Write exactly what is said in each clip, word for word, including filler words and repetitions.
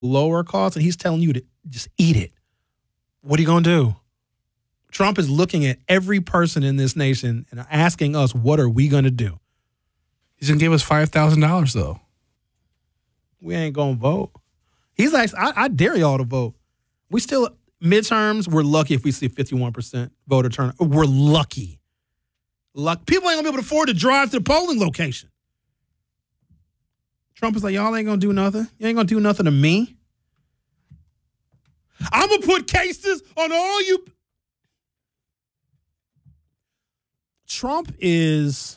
lower costs, and he's telling you to just eat it. What are you going to do? Trump is looking at every person in this nation and asking us, what are we going to do? He's going to give us five thousand dollars, though. We ain't going to vote. He's like, I, I dare y'all to vote. We still, midterms, we're lucky if we see fifty-one percent voter turnout. We're lucky. Luck. People ain't going to be able to afford to drive to the polling location. Trump is like, y'all ain't going to do nothing. You ain't going to do nothing to me. I'm going to put cases on all you. Trump is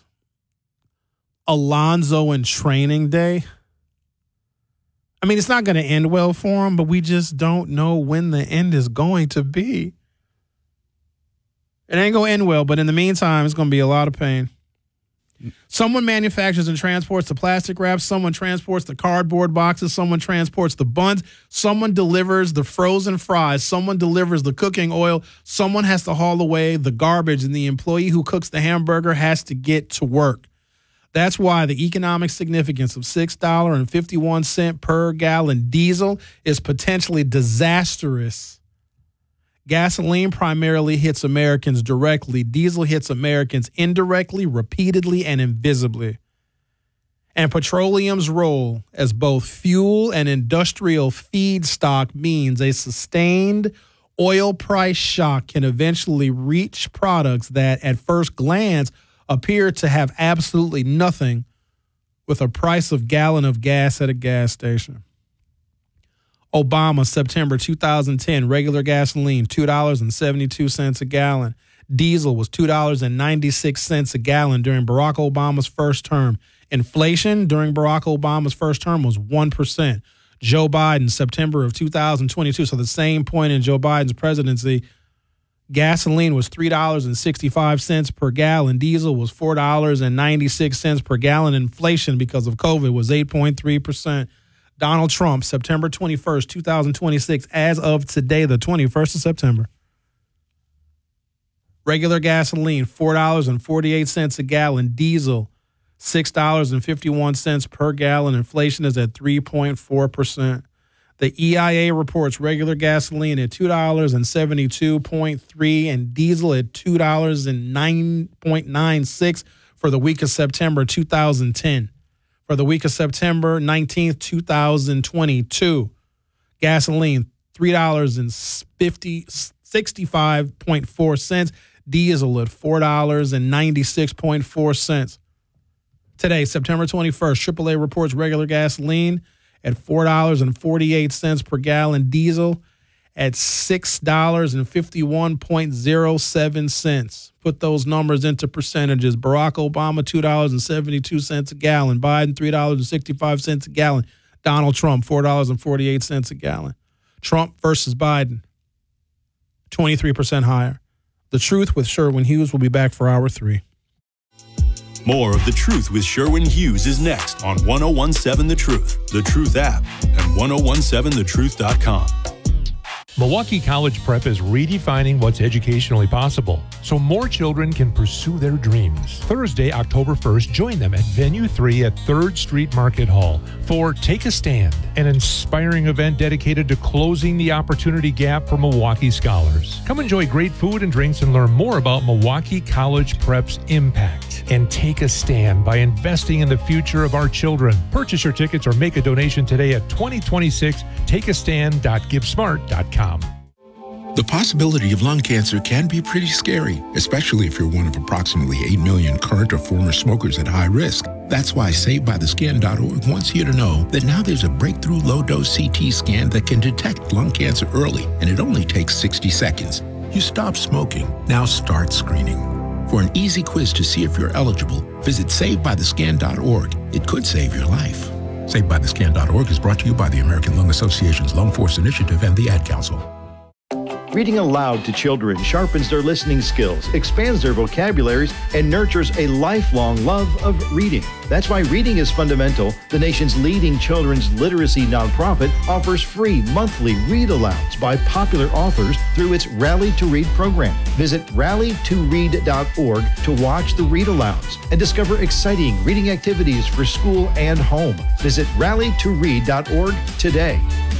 Alonzo in Training Day. I mean, it's not going to end well for him, but we just don't know when the end is going to be. It ain't going to end well, but in the meantime, it's going to be a lot of pain. Someone manufactures and transports the plastic wraps. Someone transports the cardboard boxes. Someone transports the buns. Someone delivers the frozen fries. Someone delivers the cooking oil. Someone has to haul away the garbage, and the employee who cooks the hamburger has to get to work. That's why the economic significance of six dollars and fifty-one cents per gallon diesel is potentially disastrous. Gasoline primarily hits Americans directly. Diesel hits Americans indirectly, repeatedly, and invisibly. And petroleum's role as both fuel and industrial feedstock means a sustained oil price shock can eventually reach products that, at first glance, appear to have absolutely nothing with a price of gallon of gas at a gas station. Obama, September two thousand ten, regular gasoline, two dollars and seventy-two cents a gallon. Diesel was two dollars and ninety-six cents a gallon during Barack Obama's first term. Inflation during Barack Obama's first term was one percent. Joe Biden, September of two thousand twenty-two, so the same point in Joe Biden's presidency, gasoline was three dollars and sixty-five cents per gallon. Diesel was four dollars and ninety-six cents per gallon. Inflation because of COVID was eight point three percent. Donald Trump, September twenty-first, two thousand twenty-six, as of today, the twenty-first of September. Regular gasoline, four dollars and forty-eight cents a gallon. Diesel, six dollars and fifty-one cents per gallon. Inflation is at three point four percent. The E I A reports regular gasoline at two dollars and seventy-two point three cents and diesel at two dollars and nine point nine six for the week of September two thousand ten. For the week of September nineteenth, two thousand twenty-two, gasoline, three dollars and sixty-five point four cents. Diesel at four dollars and ninety-six point four cents. Today, September twenty-first, triple A reports regular gasoline at four dollars and forty-eight cents per gallon. Diesel at six dollars and fifty-one point zero seven cents. Put those numbers into percentages. Barack Obama, two dollars and seventy-two cents a gallon. Biden, three dollars and sixty-five cents a gallon. Donald Trump, four dollars and forty-eight cents a gallon. Trump versus Biden, twenty-three percent higher. The Truth with Sherwin Hughes will be back for hour three. More of The Truth with Sherwin Hughes is next on one oh one seven The Truth, The Truth app, and ten seventeen the truth dot com. Milwaukee College Prep is redefining what's educationally possible so more children can pursue their dreams. Thursday, October first, join them at Venue three at third Street Market Hall for Take a Stand, an inspiring event dedicated to closing the opportunity gap for Milwaukee scholars. Come enjoy great food and drinks and learn more about Milwaukee College Prep's impact. And take a stand by investing in the future of our children. Purchase your tickets or make a donation today at twenty twenty-six take a stand dot give smart dot com. The possibility of lung cancer can be pretty scary, especially if you're one of approximately eight million current or former smokers at high risk. That's why Saved By The Skin dot org wants you to know that now there's a breakthrough low-dose C T scan that can detect lung cancer early, and it only takes sixty seconds. You stop smoking, now start screening. For an easy quiz to see if you're eligible, visit Saved By The Skin dot org. It could save your life. Saved By The Skin dot org is brought to you by the American Lung Association's Lung Force Initiative and the Ad Council. Reading aloud to children sharpens their listening skills, expands their vocabularies, and nurtures a lifelong love of reading. That's why Reading is Fundamental, the nation's leading children's literacy nonprofit, offers free monthly read-alouds by popular authors through its Rally to Read program. Visit rally to read dot org to watch the read-alouds and discover exciting reading activities for school and home. Visit rally to read dot org today.